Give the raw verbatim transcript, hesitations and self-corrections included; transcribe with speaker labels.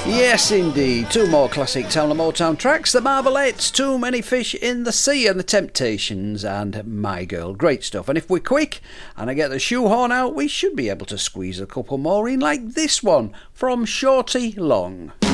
Speaker 1: Yes, indeed. Two more classic Town and Motown tracks. The Marvelettes, Too Many Fish in the Sea, and The Temptations, and My Girl. Great stuff. And if we're quick and I get the shoehorn out, we should be able to squeeze a couple more in, like this one from Shorty Long.